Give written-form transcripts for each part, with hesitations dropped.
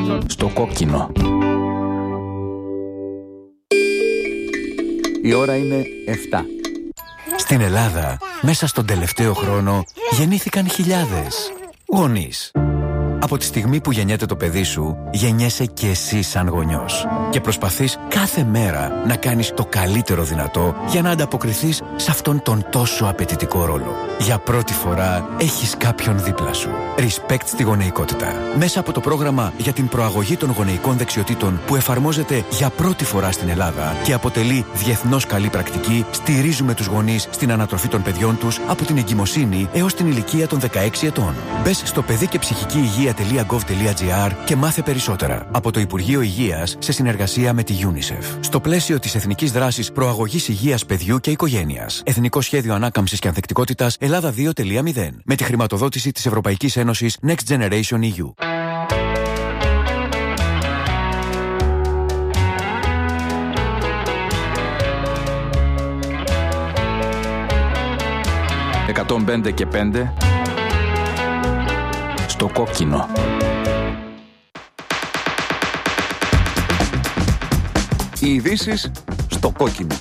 Στο κόκκινο. Η ώρα είναι 7. Στην Ελλάδα, μέσα στον τελευταίο χρόνο, γεννήθηκαν χιλιάδες γονείς. Από τη στιγμή που γεννιέται το παιδί σου, γεννιέσαι και εσύ σαν γονιός. Και προσπαθείς κάθε μέρα να κάνεις το καλύτερο δυνατό για να ανταποκριθείς σε αυτόν τον τόσο απαιτητικό ρόλο. Για πρώτη φορά έχεις κάποιον δίπλα σου. Respect στη γονεϊκότητα. Μέσα από το πρόγραμμα για την προαγωγή των γονεϊκών δεξιοτήτων που εφαρμόζεται για πρώτη φορά στην Ελλάδα και αποτελεί διεθνώς καλή πρακτική, στηρίζουμε τους γονείς στην ανατροφή των παιδιών τους από την εγκυμοσύνη έως την ηλικία των 16 ετών. Μπες στο παιδί και ψυχική υγεία.gov.gr και μάθε περισσότερα. Από το Υπουργείο Υγείας σε συνεργασία με τη UNICEF. Στο πλαίσιο της Εθνικής Δράσης Προαγωγής Υγείας Παιδιού και Οικογένειας. Εθνικό Σχέδιο Ανάκαμψης και Ανθεκτικότητας Ελλάδα 2.0. Με τη χρηματοδότηση της Ευρωπαϊκής Ένωσης Next Generation EU. «105 και 5» στο κόκκινο. Οι ειδήσεις στο κόκκινο.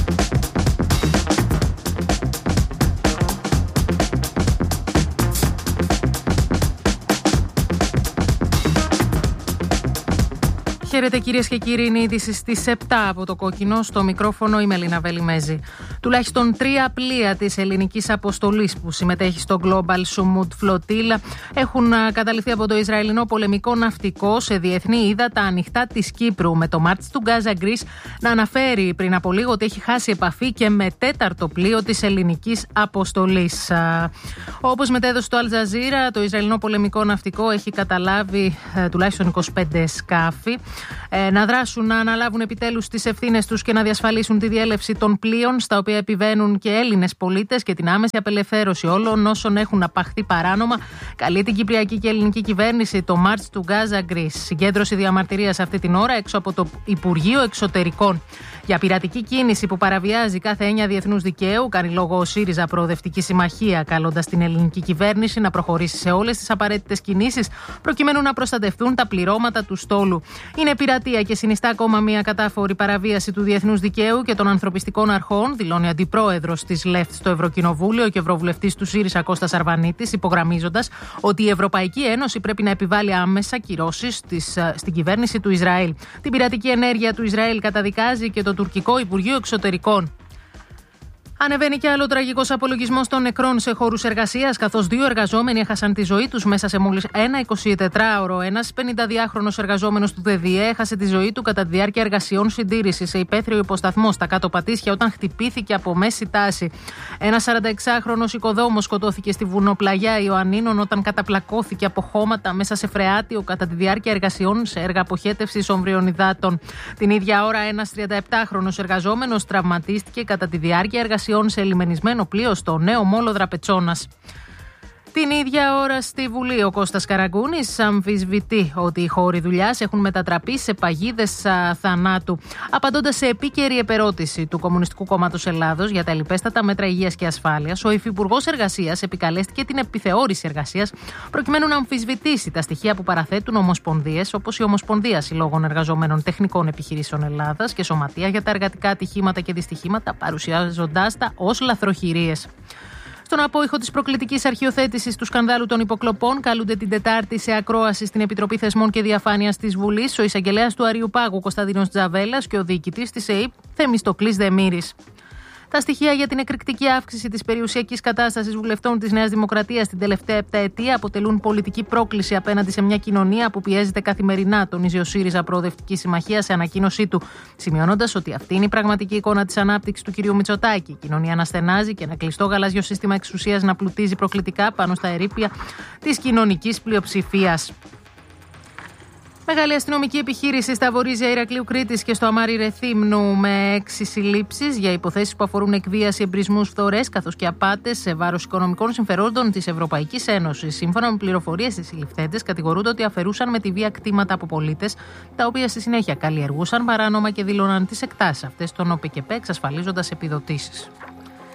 Χαίρετε κυρίες και κύριοι, είναι η είδηση στις 7 από το κόκκινο. Στο μικρόφωνο η Μελίνα Βελιμέζη. Τουλάχιστον 3 πλοία της ελληνικής αποστολής που συμμετέχει στο Global Sumud Flotilla έχουν καταληφθεί από το Ισραηλινό πολεμικό ναυτικό σε διεθνή ύδατα ανοιχτά της Κύπρου, με το March του Gaza Greece να αναφέρει πριν από λίγο ότι έχει χάσει επαφή και με 4ο πλοίο της ελληνικής αποστολής. Όπως μετέδωσε το Al Jazeera, το Ισραηλινό πολεμικό ναυτικό έχει καταλάβει τουλάχιστον 25 σκάφη να δράσουν, να αναλάβουν επιτέλους τις ευθύνες τους και να διασφαλίσουν τη διέλευση των πλοίων στα οποία επιβαίνουν και Έλληνες πολίτες και την άμεση απελευθέρωση όλων όσων έχουν απαχθεί παράνομα. Καλεί την Κυπριακή και Ελληνική κυβέρνηση το March του Gaza Greece. Συγκέντρωση διαμαρτυρίας αυτή την ώρα έξω από το Υπουργείο Εξωτερικών για πειρατική κίνηση που παραβιάζει κάθε έννοια διεθνούς δικαίου. Κάνει λόγο ο ΣΥΡΙΖΑ Προοδευτική Συμμαχία, καλώντας την ελληνική κυβέρνηση να προχωρήσει σε όλες τις απαραίτητες κινήσεις προκειμένου να προστατευτούν τα πληρώματα του στόλου. Είναι πειρατεία και συνιστά ακόμα μια κατάφορη παραβίαση του διεθνούς δικαίου και των ανθρωπιστικών αρχών, δηλώνει αντιπρόεδρος της ΛΕΦΤ στο Ευρωκοινοβούλιο και ευρωβουλευτής του ΣΥΡΙΖΑ Κώστας Αρβανίτης, υπογραμμίζοντας ότι η Ευρωπαϊκή Ένωση πρέπει να επιβάλλει άμεσα κυρώσεις στην κυβέρνηση του Ισραήλ. Την πειρατική ενέργεια του Ισραήλ καταδικάζει και το τουρκικό Υπουργείο Εξωτερικών. Ανεβαίνει και άλλο τραγικός απολογισμός των νεκρών σε χώρους εργασίας, καθώς 2 εργαζόμενοι έχασαν τη ζωή τους μέσα σε μόλις ένα 24ωρο. Ένας 52χρονος εργαζόμενος του ΔΔΕ έχασε τη ζωή του κατά τη διάρκεια εργασιών συντήρησης σε υπαίθριο υποσταθμό στα Κάτω Πατήσια όταν χτυπήθηκε από μέση τάση. Ένας 46χρονος οικοδόμος σκοτώθηκε στη βουνοπλαγιά Ιωαννίνων όταν καταπλακώθηκε από χώματα μέσα σε φρεάτιο κατά τη διάρκεια εργασιών σε έργα αποχέτευσης ομβριών υδάτων. Την ίδια ώρα, ένας 37χρονος εργαζόμενος τραυματίστηκε κατά τη διάρκεια εργασιών σε λιμενισμένο πλοίο στο Νέο Μόλο Δραπετσόνας. Την ίδια ώρα στη Βουλή ο Κώστας Καραγκούνης αμφισβητεί ότι οι χώροι δουλειάς έχουν μετατραπεί σε παγίδες θανάτου, απαντώντας σε επίκαιρη επερώτηση του Κομμουνιστικού Κόμματος Ελλάδος για τα λοιπέστατα μέτρα υγείας και ασφάλειας. Ο Υφυπουργός Εργασίας επικαλέστηκε την επιθεώρηση εργασίας προκειμένου να αμφισβητήσει τα στοιχεία που παραθέτουν ομοσπονδίες όπως η Ομοσπονδία Συλλόγων Εργαζομένων Τεχνικών Επιχειρήσεων Ελλάδας και Σωματεία για τα Εργατικά Ατυχήματα και Δυστυχήματα, παρουσιάζοντάς τα ως λαθροχειρίες. Στον απόϊχο της προκλητικής αρχιοθέτησης του σκανδάλου των υποκλοπών, καλούνται την Τετάρτη σε ακρόαση στην Επιτροπή Θεσμών και Διαφάνειας της Βουλής ο εισαγγελέας του Αριουπάγου Κωνσταντίνος Τζαβέλας και ο διοικητής της ΕΕΠ Θεμιστοκλής Δεμήρης. Τα στοιχεία για την εκρηκτική αύξηση της περιουσιακής κατάστασης βουλευτών της Νέας Δημοκρατίας την τελευταία επταετία αποτελούν πολιτική πρόκληση απέναντι σε μια κοινωνία που πιέζεται καθημερινά, τονίζει ο ΣΥΡΙΖΑ Προοδευτική Συμμαχία σε ανακοίνωσή του, σημειώνοντας ότι αυτή είναι η πραγματική εικόνα της ανάπτυξης του κ. Μητσοτάκη. Η κοινωνία να στενάζει και ένα κλειστό γαλάζιο σύστημα εξουσίας να πλουτίζει προκλητικά πάνω στα ερείπια της κοινωνικής πλειοψηφίας. Μεγάλη αστυνομική επιχείρηση στα Βορίζια Ηρακλείου Κρήτης και στο Αμάρι Ρεθύμνου με 6 συλλήψεις για υποθέσεις που αφορούν εκβίαση, εμπρισμούς, φθορές καθώς και απάτες σε βάρος οικονομικών συμφερόντων της Ευρωπαϊκής Ένωσης. Σύμφωνα με πληροφορίες, οι συλληφθέντες κατηγορούνται ότι αφαιρούσαν με τη βία κτήματα από πολίτες, τα οποία στη συνέχεια καλλιεργούσαν παράνομα και δήλωναν τις εκτάσεις αυτές στον ΟΠΕΚΕΠΕ, εξασφαλίζοντας επιδοτήσεις.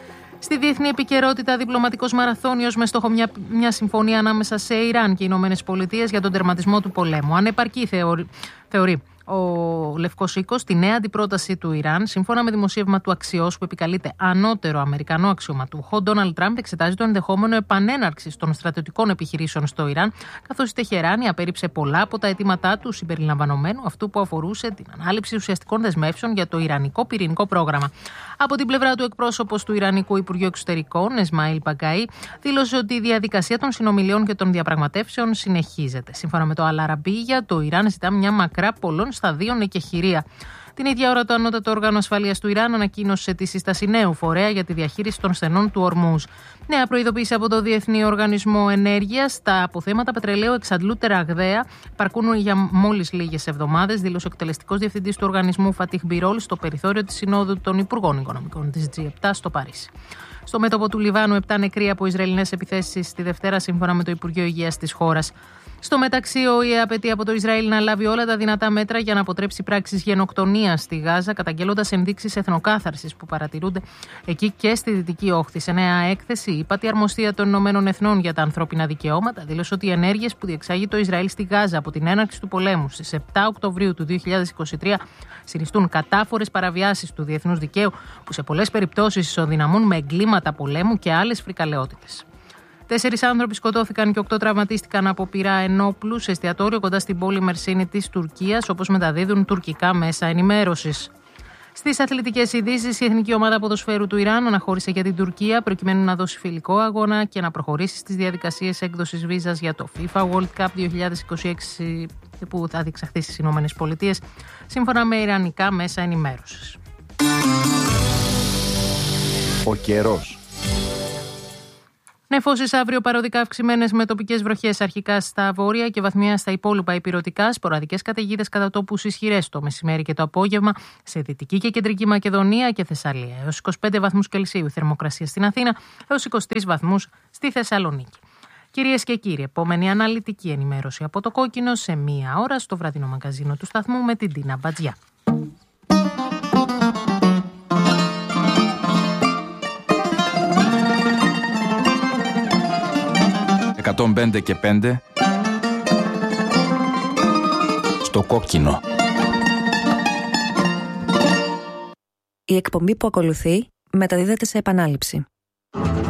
Στη διεθνή επικαιρότητα, διπλωματικός μαραθώνιος με στόχο μια συμφωνία ανάμεσα σε Ιράν και Ηνωμένες Πολιτείες για τον τερματισμό του πολέμου. Ανεπαρκή θεωρεί ο Λευκός Οίκος τη νέα αντιπρόταση του Ιράν, σύμφωνα με δημοσίευμα του Αξιός που επικαλείται ανώτερο Αμερικανό αξιωματούχο. Ο Ντόναλντ Τραμπ εξετάζει το ενδεχόμενο επανέναρξης των στρατιωτικών επιχειρήσεων στο Ιράν, καθώς η Τεχεράνη απέρριψε πολλά από τα αιτήματά του, συμπεριλαμβανομένου αυτού που αφορούσε την ανάληψη ουσιαστικών δεσμεύσεων για το ιρανικό πυρηνικό πρόγραμμα. Από την πλευρά του, εκπρόσωπος του Ιρανικού Υπουργείου Εξωτερικών, Εσμαήλ Μπαγκαή, δήλωσε ότι η διαδικασία των συνομιλιών και των διαπραγματεύσεων συνεχίζεται. Σύμφωνα με το Αλ-Αραμπίγια, το Ιράν ζητά μια μακρά πολλών σταδίων εκεχηρία. Την ίδια ώρα, το Ανώτατο Όργανο Ασφαλείας του Ιράν ανακοίνωσε τη σύσταση νέου φορέα για τη διαχείριση των στενών του Ορμούζ. Νέα προειδοποίηση από το Διεθνή Οργανισμό Ενέργειας. Τα αποθέματα πετρελαίου εξαντλούνται ραγδαία, παρκούν για μόλις λίγες εβδομάδες, δήλωσε ο εκτελεστικός διευθυντής του οργανισμού Φατίχ Μπιρόλ στο περιθώριο της Συνόδου των Υπουργών Οικονομικών της G7 στο Παρίσι. Στο μέτωπο του Λιβάνου, 7 νεκροί από Ισραηλινές επιθέσεις τη Δευτέρα, σύμφωνα με το Υπουργείο Υγείας της χώρας. Στο μεταξύ, ο ΙΕ απαιτεί από το Ισραήλ να λάβει όλα τα δυνατά μέτρα για να αποτρέψει πράξεις γενοκτονίας στη Γάζα, καταγγέλλοντας ενδείξεις εθνοκάθαρσης που παρατηρούνται εκεί και στη Δυτική Όχθη. Σε νέα έκθεση, η ΥΠΑΤΗ Αρμοστία των Ηνωμένων Εθνών για τα ανθρώπινα δικαιώματα δήλωσε ότι οι ενέργειες που διεξάγει το Ισραήλ στη Γάζα από την έναρξη του πολέμου στις 7 Οκτωβρίου του 2023 συνιστούν κατάφορες παραβιάσεις του διεθνούς δικαίου που σε πολλές περιπτώσεις ισοδυναμούν με εγκλήματα πολέμου και άλλες φρικαλαιότητες. 4 άνθρωποι σκοτώθηκαν και 8 τραυματίστηκαν από πυρά ενόπλου σε εστιατόριο κοντά στην πόλη Μερσίνη της Τουρκίας, όπως μεταδίδουν τουρκικά μέσα ενημέρωσης. Στις αθλητικές ειδήσεις, η Εθνική Ομάδα Ποδοσφαίρου του Ιράν αναχώρησε για την Τουρκία προκειμένου να δώσει φιλικό αγώνα και να προχωρήσει στις διαδικασίες έκδοσης βίζας για το FIFA World Cup 2026 που θα διεξαχθεί στις Ηνωμένες Πολιτείες, σύμφωνα με ιρανικά μέσα ενημέρωσης. Ο καιρός. Νεφώσεις αύριο παροδικά αυξημένες με τοπικές βροχές αρχικά στα βόρεια και βαθμία στα υπόλοιπα ηπειρωτικά, σποραδικές καταιγίδες κατά τόπους ισχυρές το μεσημέρι και το απόγευμα σε Δυτική και Κεντρική Μακεδονία και Θεσσαλία. Έως 25 βαθμούς Κελσίου θερμοκρασία στην Αθήνα, έως 23 βαθμούς στη Θεσσαλονίκη. Κυρίες και κύριοι, επόμενη αναλυτική ενημέρωση από το Κόκκινο σε 1 ώρα στο βραδινό μαγκαζίνο του σταθμού με την Τίνα Μπατζιά. 105 και 5 στο Κόκκινο. Η εκπομπή που ακολουθεί μεταδίδεται σε επανάληψη.